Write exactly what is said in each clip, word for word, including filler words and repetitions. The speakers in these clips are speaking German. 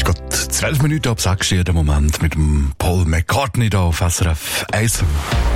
ist gerade zwölf Minuten ab sechs hier der Moment mit dem Paul McCartney da auf S R F eins.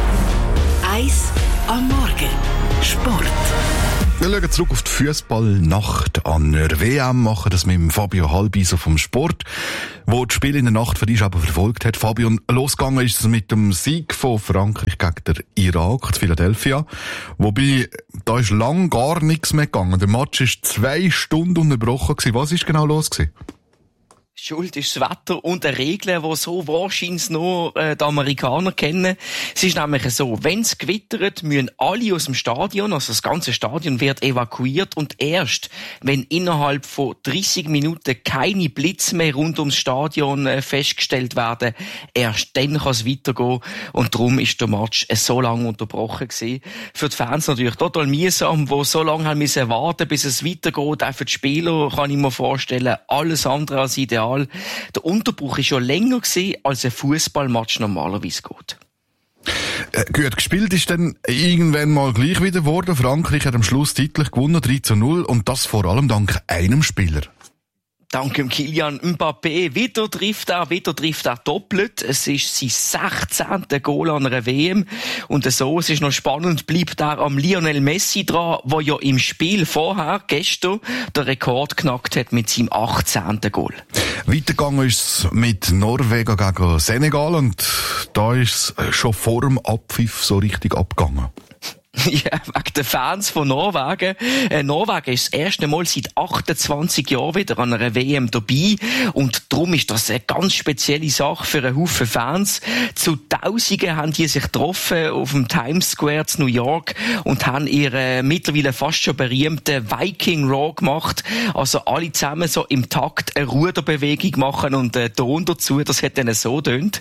eins am Morgen. Sport. Wir schauen zurück auf die Fußballnacht an der W M, machen das mit dem Fabio Halbiser vom Sport, wo das Spiel in der Nacht für dich aber verfolgt hat. Fabio, losgegangen ist es mit dem Sieg von Frankreich gegen den Irak, zu Philadelphia. Wobei, da ist lang gar nichts mehr gegangen. Der Match ist zwei Stunden unterbrochen gewesen. Was ist genau los gewesen? Schuld ist das Wetter und eine Regel, die so wahrscheinlich nur äh, die Amerikaner kennen. Es ist nämlich so, wenn es gewittert, müssen alle aus dem Stadion, also das ganze Stadion wird evakuiert und erst, wenn innerhalb von dreißig Minuten keine Blitze mehr rund ums Stadion äh, festgestellt werden, erst dann kann es weitergehen und darum ist der Match äh, so lange unterbrochen gewesen. Für die Fans natürlich total mühsam, die so lange haben müssen warten, bis es weitergeht. Auch für die Spieler kann ich mir vorstellen, alles andere als ideal. Der Unterbruch war ja länger gewesen, als ein Fußballmatch normalerweise geht. Äh, gut, gespielt ist dann irgendwann mal gleich wieder geworden. Frankreich hat am Schluss deutlich gewonnen, drei zu null, und das vor allem dank einem Spieler. Dank dem Kylian Mbappé. Wieder trifft er, wieder trifft er doppelt. Es ist sein sechzehnte Goal an einer W M. Und so, es ist noch spannend, bleibt er am Lionel Messi dran, der ja im Spiel vorher, gestern, den Rekord knackt hat mit seinem achtzehnten Goal. Weitergegangen ist es mit Norwegen gegen Senegal, und da ist es schon vor dem Abpfiff so richtig abgegangen. Ja, wegen den Fans von Norwegen. Äh, Norwegen ist das erste Mal seit achtundzwanzig Jahren wieder an einer W M dabei. Und darum ist das eine ganz spezielle Sache für einen Haufen Fans. Zu Tausenden haben die sich getroffen auf dem Times Square zu New York und haben ihre mittlerweile fast schon berühmte Viking Roar gemacht. Also alle zusammen so im Takt eine Ruderbewegung machen und einen Ton dazu. Das hat dann so tönt.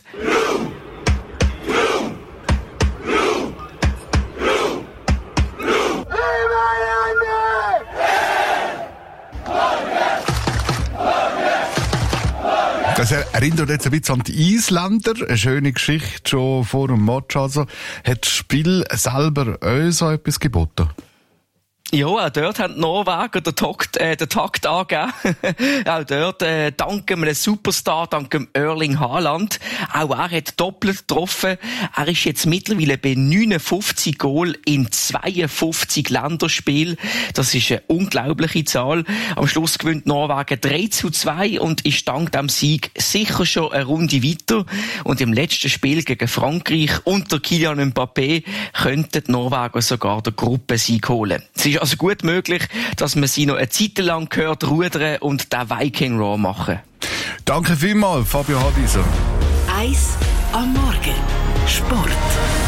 Das erinnert jetzt ein bisschen an die Isländer. Eine schöne Geschichte schon vor dem Match. Also, hat das Spiel selber euch so etwas geboten? Ja, auch dort haben die Norweger den Takt, äh, den Takt angegeben. Auch dort, äh, dank einem Superstar, dank dem Erling Haaland. Auch er hat doppelt getroffen. Er ist jetzt mittlerweile bei neunundfünfzig Goal in zweiundfünfzig Länderspielen. Das ist eine unglaubliche Zahl. Am Schluss gewinnt Norwegen drei zu zwei und ist dank dem Sieg sicher schon eine Runde weiter. Und im letzten Spiel gegen Frankreich unter Kylian Mbappé könnten die Norweger sogar den Gruppensieg holen. Es ist also gut möglich, dass man sie noch eine Zeit lang hört rudern und den Viking Roar machen. Danke vielmals, Fabio Halbiser. eins am Morgen. Sport.